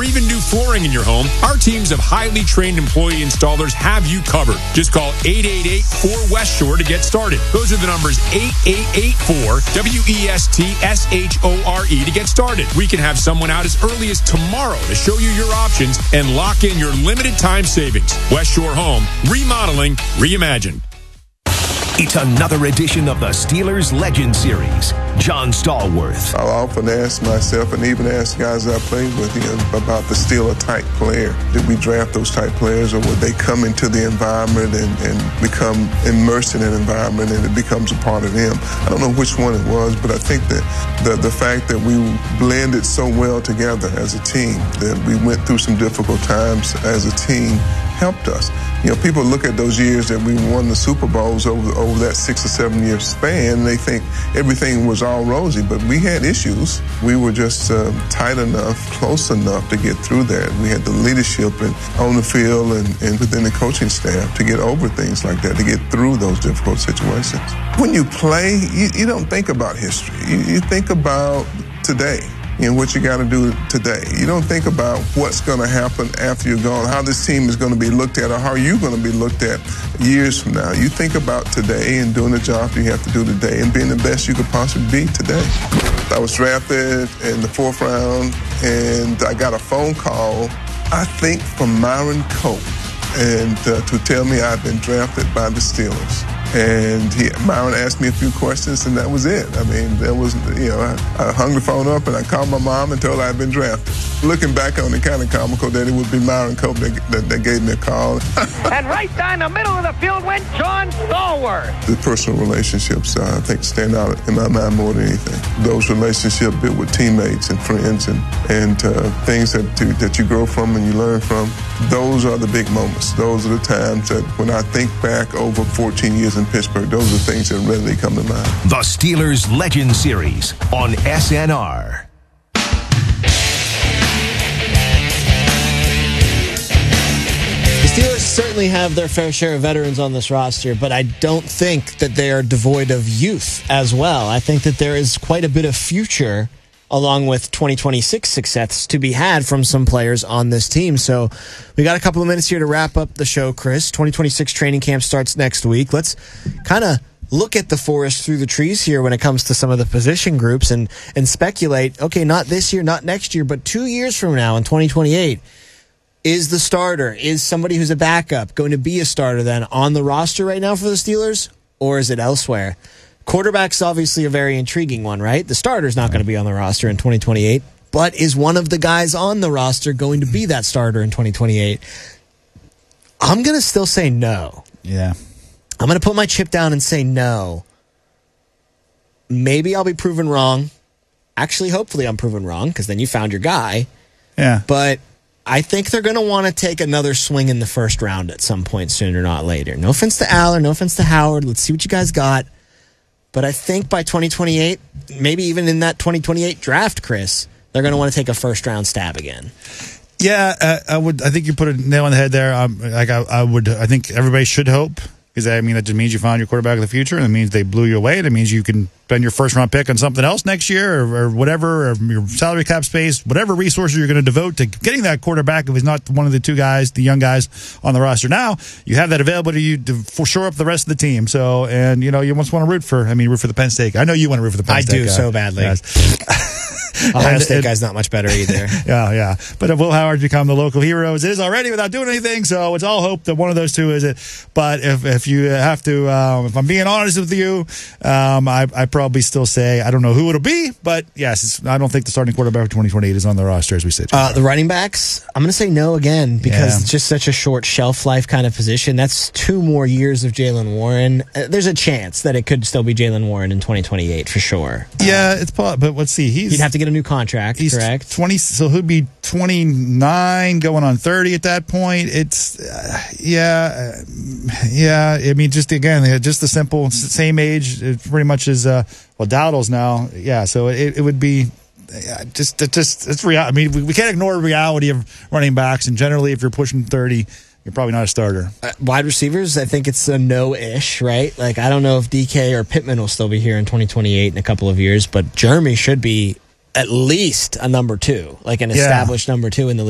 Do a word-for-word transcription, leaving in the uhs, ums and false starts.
or even new flooring in your home, our teams of highly trained employee installers have you covered. Just call eight eight eight, four, West Shore to get started. Those are the numbers eight eight eight, four, W E S T S H O R E to get started. We can have someone out as early as tomorrow to show you your options and lock in your limited time savings. West Shore Home, remodeling, reimagined. It's another edition of the Steelers Legend Series. John Stallworth. I'll often ask myself and even ask guys I played with you know, about the Steeler type player. Did we draft those type players, or would they come into the environment and, and become immersed in an environment and it becomes a part of them? I don't know which one it was, but I think that the, the fact that we blended so well together as a team, that we went through some difficult times as a team, helped us. You know, people look at those years that we won the Super Bowls over over that six or seven year span, and they think everything was all rosy, but we had issues. We were just uh, tight enough, close enough to get through that. We had the leadership and on the field and, and within the coaching staff to get over things like that, to get through those difficult situations. When you play, you, you don't think about history. You, you think about today. You know, what you got to do today. You don't think about what's going to happen after you're gone, how this team is going to be looked at, or how you're going to be looked at years from now. You think about today and doing the job you have to do today and being the best you could possibly be today. I was drafted in the fourth round, and I got a phone call, I think, from Myron Cope, and uh, to tell me I'd been drafted by the Steelers. And he, Myron asked me a few questions, and that was it. I mean, that was, you know, I, I hung the phone up and I called my mom and told her I'd been drafted. Looking back on it, kind of comical that it would be Myron Cope that, that, that gave me a call. And right down the middle of the field went John Stallworth. The personal relationships, uh, I think, stand out in my mind more than anything. Those relationships built with teammates and friends and, and uh, things that, to, that you grow from and you learn from, those are the big moments. Those are the times that when I think back over fourteen years in Pittsburgh, those are things that readily come to mind. The Steelers Legend Series on S N R. The Steelers certainly have their fair share of veterans on this roster, but I don't think that they are devoid of youth as well. I think that there is quite a bit of future along with twenty twenty-six success to be had from some players on this team. So we got a couple of minutes here to wrap up the show, Chris. twenty twenty-six training camp starts next week. Let's kind of look at the forest through the trees here when it comes to some of the position groups and, and speculate, okay, not this year, not next year, but two years from now in twenty twenty-eight, is the starter, is somebody who's a backup going to be a starter then on the roster right now for the Steelers, or is it elsewhere? Quarterback's obviously a very intriguing one, right? The starter's not going to be on the roster in twenty twenty-eight, but is one of the guys on the roster going to be that starter in twenty twenty-eight? I'm going to still say no. Yeah. I'm going to put my chip down and say no. Maybe I'll be proven wrong. Actually, hopefully I'm proven wrong, because then you found your guy. Yeah. But I think they're going to want to take another swing in the first round at some point sooner, not later. No offense to Al or no offense to Howard. Let's see what you guys got. But I think by twenty twenty-eight, maybe even in that twenty twenty-eight draft, Chris, they're going to want to take a first-round stab again. Yeah, uh, I would. I think you put a nail on the head there. Um, like I, I would. I think everybody should hope, because I mean that just means you found your quarterback of the future, and it means they blew you away. That means you can spend your first-round pick on something else next year, or, or whatever, or your salary cap space, whatever resources you're going to devote to getting that quarterback if he's not one of the two guys, the young guys on the roster now. You have that available to you to for shore up the rest of the team. So, and you know, you must want to root for. I mean, root for the Penn State. I know you want to root for the Penn I State. I do guy. so badly. Yes. Ohio and, State and, guy's not much better either. Yeah, yeah. But if Will Howard's become the local hero as it is already without doing anything, so it's all hope that one of those two is it. But if if you have to, um, if I'm being honest with you, um, I I probably still say I don't know who it'll be, but yes, it's, I don't think the starting quarterback for twenty twenty-eight is on the roster as we sit. Uh, the running backs, I'm going to say no again, because Yeah. it's just such a short shelf life kind of position. That's two more years of Jaylen Warren. Uh, there's a chance that it could still be Jaylen Warren in twenty twenty-eight for sure. Yeah, it's possible, but let's see. He's He'd have to get a new contract, he's correct? twenty, so he'll be twenty-nine, going on thirty at that point. It's uh, yeah, uh, yeah. I mean, just again, just the simple same age, uh, pretty much as uh, well. Dowdle's now, yeah. So it, it would be. Yeah, just, it just, it's real. I mean, we, we can't ignore the reality of running backs, and generally, if you're pushing thirty, you're probably not a starter. Uh, wide receivers, I think it's a no-ish, right? Like, I don't know if D K or Pittman will still be here in twenty twenty-eight in a couple of years, but Jeremy should be at least a number two, like an Yeah. established number two in the league.